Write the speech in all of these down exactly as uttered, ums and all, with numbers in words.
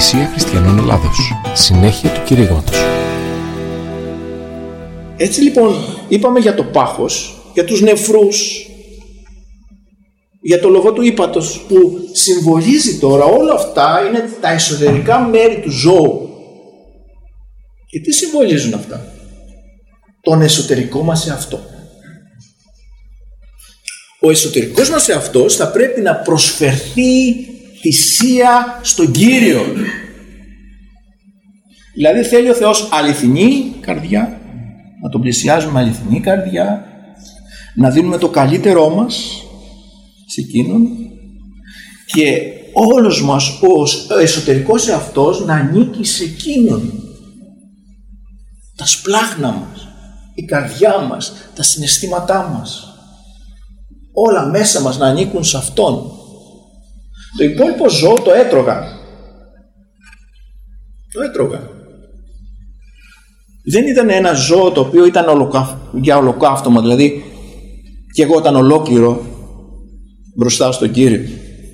Εκκλησία Χριστιανών Ελλάδος. Συνέχεια του κηρύγματος. Έτσι λοιπόν είπαμε για το πάχος, για τους νεφρούς, για το λογό του ύπατος που συμβολίζει τώρα. Όλα αυτά είναι τα εσωτερικά μέρη του ζώου. Και τι συμβολίζουν αυτά? Τον εσωτερικό μας εαυτό. Ο εσωτερικός μας εαυτός θα πρέπει να προσφερθεί θυσία στον Κύριο. Δηλαδή θέλει ο Θεός αληθινή καρδιά, να τον πλησιάζουμε με αληθινή καρδιά, να δίνουμε το καλύτερό μας σε εκείνον και όλος μας ο εσωτερικός εαυτός να ανήκει σε εκείνον. Τα σπλάχνα μας, η καρδιά μας, τα συναισθήματά μας, όλα μέσα μας να ανήκουν σε Αυτόν. Το υπόλοιπο ζώο το έτρωγα. Το έτρωγα. Δεν ήταν ένα ζώο το οποίο ήταν ολοκα... για ολοκαύτωμα, δηλαδή και εγώ ήταν ολόκληρο μπροστά στον Κύριο.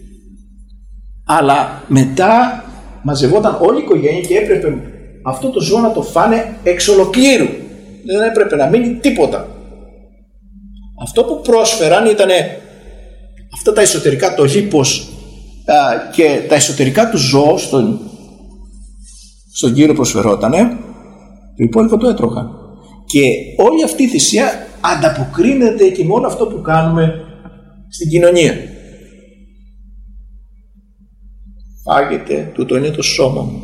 Αλλά μετά μαζευόταν όλη η οικογένεια και έπρεπε αυτό το ζώο να το φάνε εξ ολοκλήρου. Δεν έπρεπε να μείνει τίποτα. Αυτό που πρόσφεραν ήταν αυτά τα εσωτερικά, το λίπος και τα εσωτερικά του ζώου στον, στον Κύριο προσφερότανε, το υπόλοιπο το έτρωγα. Και όλη αυτή η θυσία ανταποκρίνεται και με όλο αυτό που κάνουμε στην κοινωνία. Φάγετε, τούτο είναι το σώμα μου.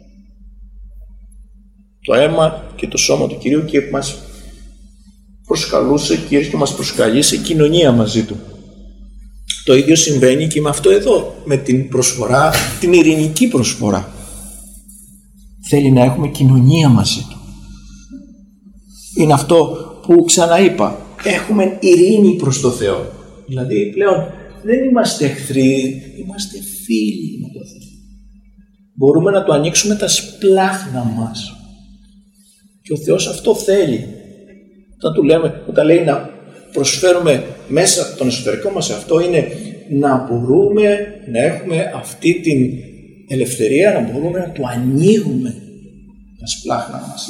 Το αίμα και το σώμα του Κυρίου, και μας προσκαλούσε Κύριος και μας προσκαλεί σε κοινωνία μαζί Του. Το ίδιο συμβαίνει και με αυτό εδώ, με την προσφορά, την ειρηνική προσφορά. Θέλει να έχουμε κοινωνία μαζί Του. Είναι αυτό που ξαναείπα, έχουμε ειρήνη προς το Θεό. Δηλαδή πλέον δεν είμαστε εχθροί, είμαστε φίλοι με το Θεό. Μπορούμε να Του ανοίξουμε τα σπλάχνα μας. Και ο Θεός αυτό θέλει. Όταν του λέμε, όταν λέει να προσφέρουμε μέσα τον εσωτερικό μας αυτό, είναι να μπορούμε να έχουμε αυτή την ελευθερία, να μπορούμε να Του ανοίγουμε τα σπλάχνα μας,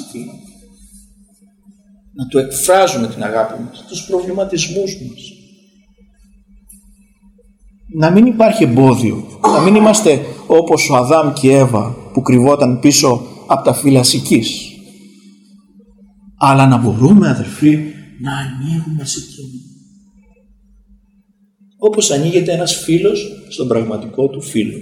να Του εκφράζουμε την αγάπη μας, τους προβληματισμούς μας. Να μην υπάρχει εμπόδιο, να μην είμαστε όπως ο Αδάμ και η Εύα που κρυβόταν πίσω από τα φύλλα σικής, αλλά να μπορούμε, αδερφοί, να ανοίγουμε σε εκείνο. Όπως ανοίγεται ένας φίλος στον πραγματικό του φίλο.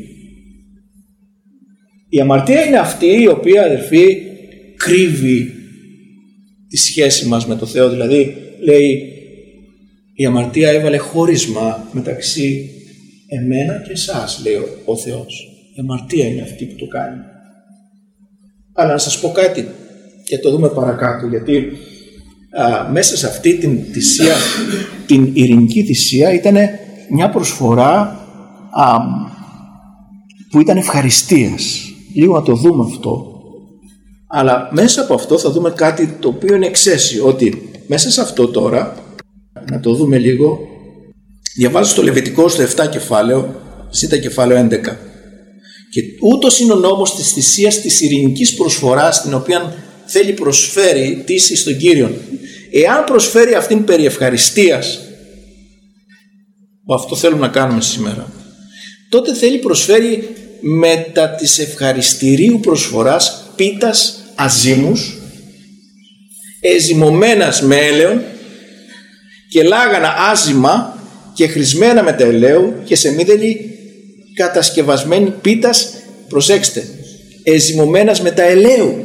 Η αμαρτία είναι αυτή η οποία, αδερφοί, κρύβει τη σχέση μας με το Θεό. Δηλαδή, λέει, η αμαρτία έβαλε χώρισμα μεταξύ εμένα και εσάς, λέει ο Θεός. Η αμαρτία είναι αυτή που το κάνει. Αλλά να σας πω κάτι και το δούμε παρακάτω, γιατί α, μέσα σε αυτή την θυσία, την ειρηνική θυσία, ήταν μια προσφορά α, που ήταν ευχαριστίας. Λίγο να το δούμε αυτό. Αλλά μέσα από αυτό θα δούμε κάτι το οποίο είναι εξαίσιο, ότι μέσα σε αυτό τώρα, να το δούμε λίγο, διαβάζω στο Λεβιτικό στο επτά κεφάλαιο, Ζ κεφάλαιο έντεκα. Και ούτως είναι ο νόμος της θυσίας της ειρηνικής προσφοράς, την οποία θέλει προσφέρει τύση στον Κύριον. Εάν προσφέρει αυτήν περί ευχαριστίας, που αυτό θέλουμε να κάνουμε σήμερα, τότε θέλει προσφέρει μετά της ευχαριστηρίου προσφοράς πίτας αζύμους, εζυμωμένας με έλαιον και λάγανα άζυμα και χρησμένα με τα ελαίου και σε μύδελη κατασκευασμένη πίτας, προσέξτε, εζυμωμένας με τα ελαίου.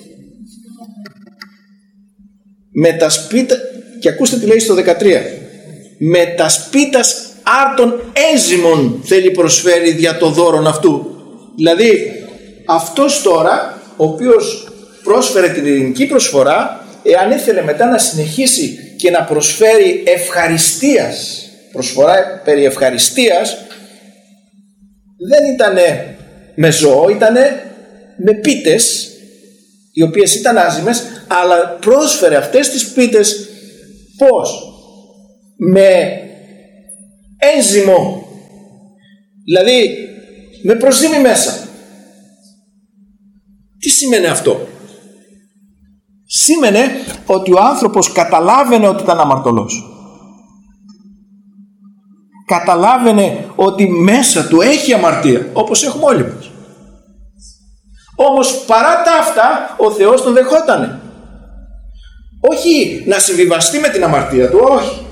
Με τα σπίτα, και ακούστε τι λέει στο δεκατρία, με τα σπίτας άρτων έζυμων θέλει προσφέρει δια το δώρον αυτού. Δηλαδή αυτός τώρα, ο οποίος πρόσφερε την ειρηνική προσφορά, εάν ήθελε μετά να συνεχίσει και να προσφέρει ευχαριστίας, προσφορά περί ευχαριστίας, δεν ήτανε με ζώο, ήτανε με πίτες, οι οποίες ήταν άζυμες, αλλά πρόσφερε αυτές τις πίτες πώς? Με ένζυμο, δηλαδή με προζύμι μέσα. Τι σήμαινε αυτό? Σήμαινε ότι ο άνθρωπος καταλάβαινε ότι ήταν αμαρτωλός. Καταλάβαινε ότι μέσα του έχει αμαρτία, όπως έχουμε όλοι μας. Όμως παρά τα αυτά ο Θεός τον δεχότανε. Όχι να συμβιβαστεί με την αμαρτία του, όχι.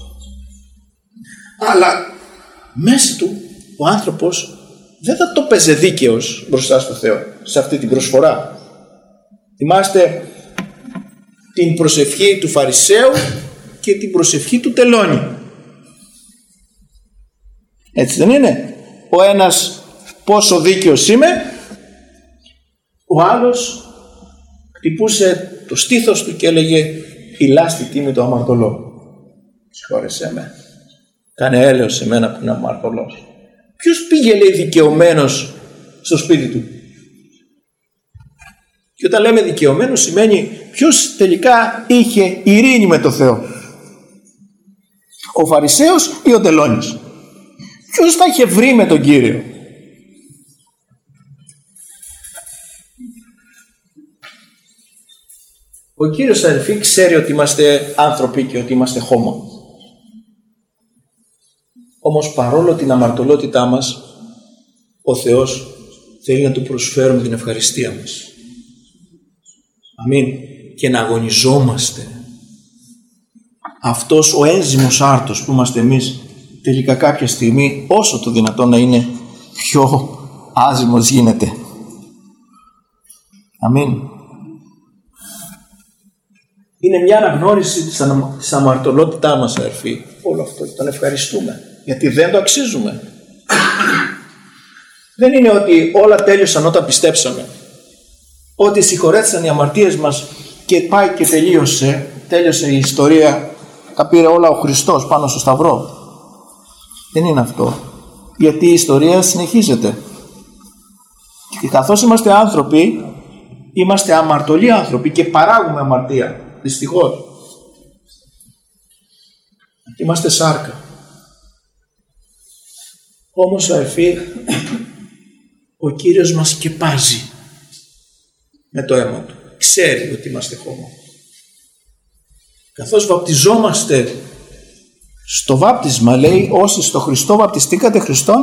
Αλλά μέσα του ο άνθρωπος δεν θα το παίζε δίκαιος μπροστά στο Θεό σε αυτή την προσφορά. Θυμάστε την προσευχή του Φαρισαίου και την προσευχή του τελώνη. Έτσι δεν είναι? Ο ένας πόσο δίκαιος είμαι, ο άλλος χτυπούσε το στήθος του και έλεγε ηλά στη τίμη του αμαρτωλό. Συγχώρεσέ με, κάνε έλεος σε μένα που είναι αμαρτωλός. Ποιος πήγε, λέει, δικαιωμένος στο σπίτι του? Και όταν λέμε δικαιωμένος σημαίνει ποιος τελικά είχε ειρήνη με το Θεό? Ο Φαρισαίος ή ο τελώνης? Ποιος θα είχε βρει με τον Κύριο? Ο Κύριος, αδελφοί, ξέρει ότι είμαστε άνθρωποι και ότι είμαστε χώμα. Όμως παρόλο την αμαρτωλότητά μας, ο Θεός θέλει να του προσφέρουμε την ευχαριστία μας. Αμήν. Και να αγωνιζόμαστε. Αυτός ο ένζυμος άρτος που είμαστε εμείς, τελικά κάποια στιγμή, όσο το δυνατόν να είναι, πιο άζυμος γίνεται. Αμήν. Είναι μια αναγνώριση της, ανα... της αμαρτωλότητά μας, αδερφοί. Όλο αυτό τον ευχαριστούμε, γιατί δεν το αξίζουμε. Δεν είναι ότι όλα τέλειωσαν όταν πιστέψαμε, ότι συγχωρέθησαν οι αμαρτίες μας και πάει και τελείωσε, τέλειωσε η ιστορία, τα πήρε όλα ο Χριστός πάνω στο Σταυρό. Δεν είναι αυτό, γιατί η ιστορία συνεχίζεται. Και καθώς είμαστε άνθρωποι, είμαστε αμαρτωλοί άνθρωποι και παράγουμε αμαρτία, δυστυχώς. Είμαστε σάρκα. Όμως, αδελφοί, ο Κύριος μας σκεπάζει με το αίμα του. Ξέρει ότι είμαστε χώμα. Καθώς βαπτιζόμαστε στο βάπτισμα, λέει, όσοι στο Χριστό βαπτιστήκατε, Χριστόν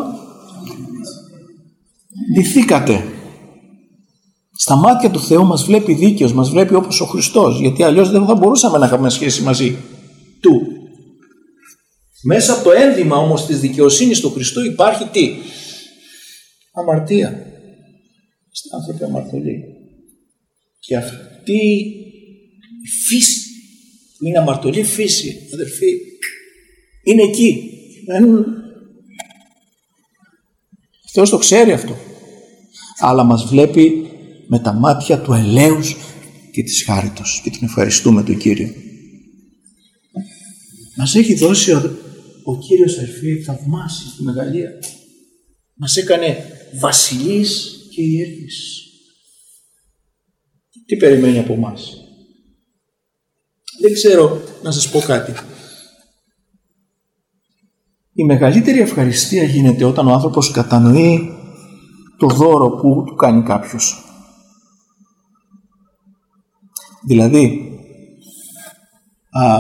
ντυθήκατε. Στα μάτια του Θεού μας βλέπει δίκαιος, μας βλέπει όπως ο Χριστός, γιατί αλλιώς δεν θα μπορούσαμε να έχουμε σχέση μαζί του. Μέσα από το ένδυμα όμως της δικαιοσύνης του Χριστού υπάρχει τι? Αμαρτία. Είστε άνθρωποι αμαρτωλοί. Και αυτή η φύση που είναι αμαρτωλή φύση, αδερφοί, είναι εκεί. Ο Θεός το ξέρει αυτό. Αλλά μας βλέπει με τα μάτια του ελέους και της χάριτος, και την ευχαριστούμε τον Κύριο. Μας έχει δώσει ο, ο Κύριος, αδερφοί, θαυμάσια τη μεγαλεία. Μας έκανε βασιλείς και ιερείς. Τι περιμένει από εμάς? Δεν ξέρω να σας πω κάτι. Η μεγαλύτερη ευχαριστία γίνεται όταν ο άνθρωπος κατανοεί το δώρο που του κάνει κάποιος. Δηλαδή, α,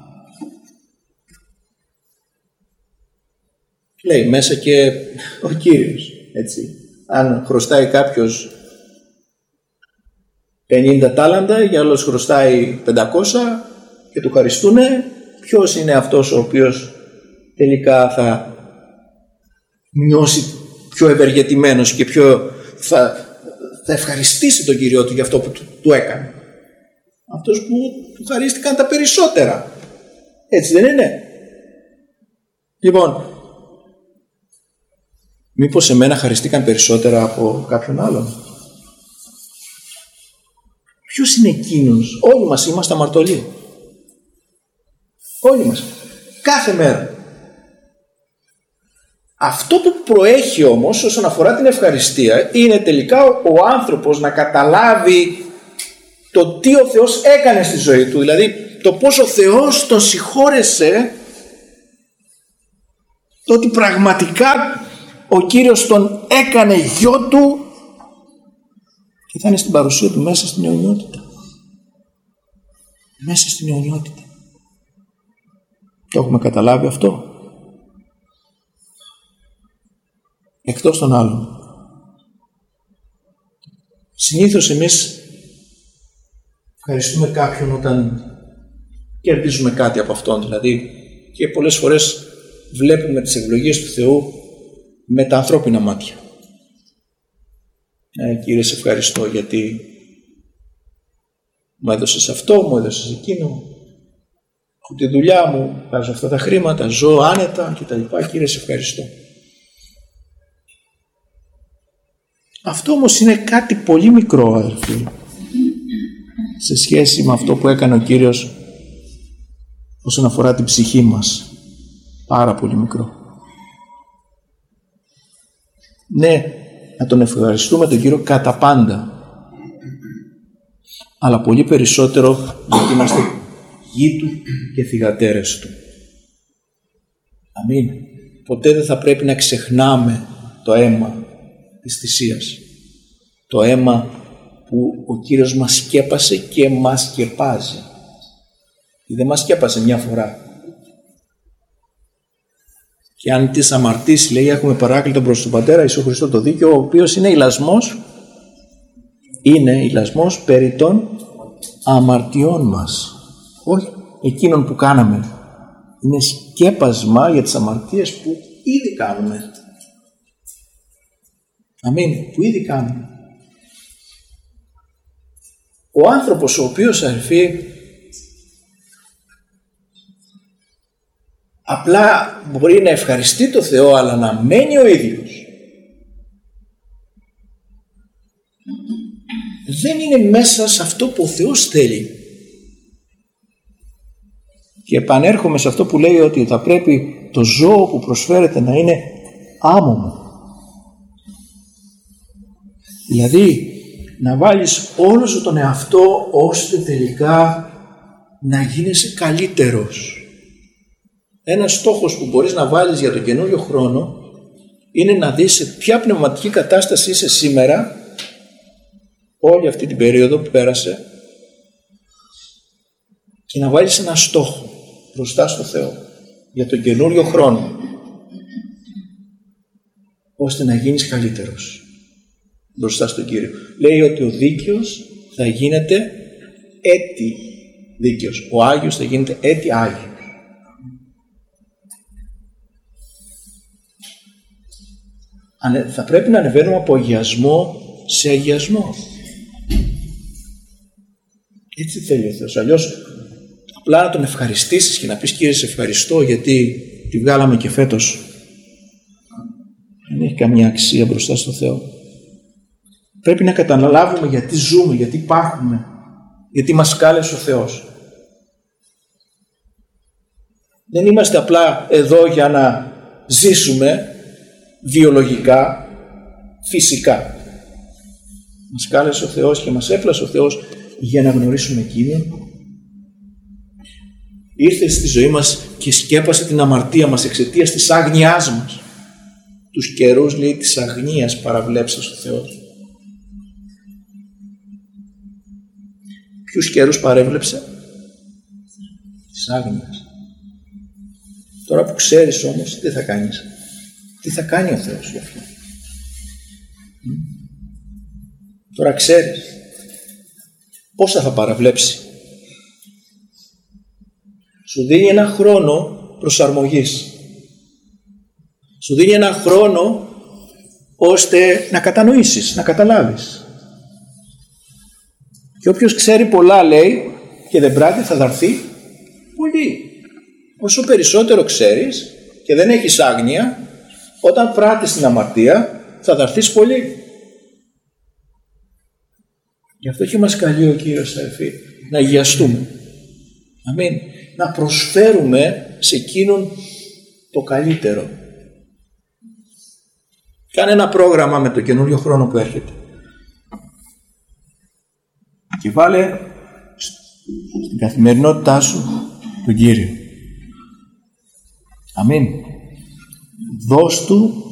λέει μέσα και ο Κύριος, έτσι. Αν χρωστάει κάποιος πενήντα τάλαντα, για άλλος χρωστάει πεντακόσια και του χαριστούνε, ποιος είναι αυτός ο οποίος τελικά θα νιώσει πιο ευεργετημένος και πιο θα, θα ευχαριστήσει τον Κύριο του για αυτό που του, του έκανε? Αυτός που του χαρίστηκαν τα περισσότερα. Έτσι δεν είναι? Λοιπόν, μήπως εμένα χαριστήκαν περισσότερα από κάποιον άλλον? Ποιος είναι εκείνος? Όλοι μας είμαστε αμαρτωλοί. Όλοι μας. Κάθε μέρα. Αυτό που προέχει όμως όσον αφορά την ευχαριστία είναι τελικά ο άνθρωπος να καταλάβει το τι ο Θεός έκανε στη ζωή του. Δηλαδή το πώς ο Θεός τον συγχώρεσε, το ότι πραγματικά ο Κύριος τον έκανε γιο του Και θα είναι στην παρουσία του μέσα στην αιωνιότητα. Μέσα στην αιωνιότητα. Το έχουμε καταλάβει αυτό? Εκτός των άλλων. Συνήθως εμείς ευχαριστούμε κάποιον όταν κερδίζουμε κάτι από αυτόν, δηλαδή, και πολλές φορές βλέπουμε τις ευλογίες του Θεού με τα ανθρώπινα μάτια. Ε, Κύριε, σε ευχαριστώ γιατί μου έδωσες αυτό, μου έδωσες εκείνο, έχω τη δουλειά μου, βάζω αυτά τα χρήματα, ζω άνετα κτλ. Κύριε, σε ευχαριστώ. Αυτό όμως είναι κάτι πολύ μικρό, αδελφοί, σε σχέση με αυτό που έκανε ο Κύριος όσον αφορά την ψυχή μας. Πάρα πολύ μικρό. Ναι, να τον ευχαριστούμε τον Κύριο κατά πάντα, αλλά πολύ περισσότερο γιατί είμαστε γη του και θυγατέρες του. Αμήν. Ποτέ δεν θα πρέπει να ξεχνάμε το αίμα της θυσίας. Το αίμα που ο Κύριος μας σκέπασε και μας σκεπάζει. Δεν μας σκέπασε μια φορά. Και αν τις αμαρτήσει, λέει, έχουμε παράκλητο προς τον Πατέρα Ιησού Χριστό το δίκαιο, ο οποίος είναι ηλασμός, είναι ηλασμός περί των αμαρτιών μας. Όχι εκείνων που κάναμε. Είναι σκέπασμα για τις αμαρτίες που ήδη κάνουμε. Αμήν, που ήδη κάνουμε. Ο άνθρωπος ο οποίος, αδελφοί, απλά μπορεί να ευχαριστεί το Θεό, αλλά να μένει ο ίδιος, δεν είναι μέσα σε αυτό που ο Θεός θέλει. Και επανέρχομαι σε αυτό που λέει ότι θα πρέπει το ζώο που προσφέρεται να είναι άμωμο. Δηλαδή να βάλεις όλο σου τον εαυτό ώστε τελικά να γίνεσαι καλύτερος. Ένας στόχος που μπορείς να βάλεις για τον καινούριο χρόνο είναι να δεις σε ποια πνευματική κατάσταση είσαι σήμερα, όλη αυτή την περίοδο που πέρασε, και να βάλεις ένα στόχο μπροστά στο Θεό για τον καινούριο χρόνο, ώστε να γίνεις καλύτερος μπροστά στον Κύριο. Λέει ότι ο δίκαιος θα γίνεται έτη δίκαιος, ο Άγιος θα γίνεται έτη Άγιος. Θα πρέπει να ανεβαίνουμε από αγιασμό σε αγιασμό. Έτσι θέλει ο Θεός. Αλλιώς απλά να τον ευχαριστήσεις και να πεις, Κύριε, σε ευχαριστώ γιατί τη βγάλαμε και φέτος, δεν έχει καμία αξία μπροστά στο Θεό. Πρέπει να καταλάβουμε γιατί ζούμε, γιατί υπάρχουμε, γιατί μας κάλεσε ο Θεός. Δεν είμαστε απλά εδώ για να ζήσουμε βιολογικά, φυσικά. Μας κάλεσε ο Θεός και μας έπλασε ο Θεός για να γνωρίσουμε Εκείνον. Ήρθε στη ζωή μας και σκέπασε την αμαρτία μας εξαιτίας της άγνοιάς μας. Τους καιρούς, λέει, της αγνίας παραβλέψας ο Θεός. Ποιους καιρούς παρέβλεψε? Της άγνοιας. Τώρα που ξέρεις όμως, τι θα κάνεις? Τι θα κάνει ο Θεός για αυτό? Τώρα ξέρεις πόσα θα παραβλέψει. Σου δίνει ένα χρόνο προσαρμογής. Σου δίνει ένα χρόνο ώστε να κατανοήσεις, να καταλάβεις. Και όποιος ξέρει πολλά, λέει, και δεν πράττει, θα δαρθεί πολύ. Όσο περισσότερο ξέρεις και δεν έχεις άγνοια, όταν πράττεις την αμαρτία θα δαρθείς πολύ. Γι' αυτό και μας καλεί ο Κύριος, αδελφοί, να αγιαστούμε. Αμήν. Να προσφέρουμε σε Εκείνον το καλύτερο. Κάνε ένα πρόγραμμα με το καινούριο χρόνο που έρχεται. Και βάλε στην καθημερινότητά σου τον Κύριο. Αμήν. Δώσ' Του